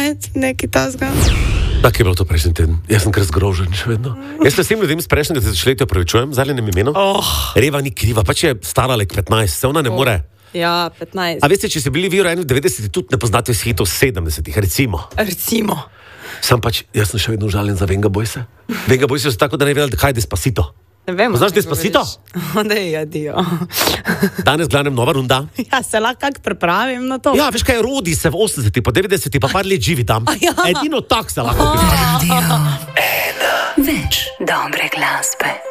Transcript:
Internet, nekaj tasga. Tak je bilo to prejšnji teden. Jaz sem kar zgrožen še vedno. Jaz se vsem ljudem iz prejšnjega tisočletja opravičujem, zadnjem imenu. Reva ni kriva, pač je stara like 15, se ona ne more. Ja, 15. A veste, če ste bili vi rojeni v 90-ih, tudi ne poznate vseh hitov 70-ih, recimo. Sam pač, jaz sem še vedno užaljen za Venga Boysa. Venga Boysa so tako, da ne vedeli, kaj je Despacito. Ne vem. Poznaš Despacito? Dej, adijo. Danes glavnem nova runda. Ja, se lahko kak pripravim na to. Ja, veš kaj, rodi se v 80-ih, pa 90-ih, pa par let živi tam. Ja. Edino tak se lahko pripravi. Več dobre glasbe.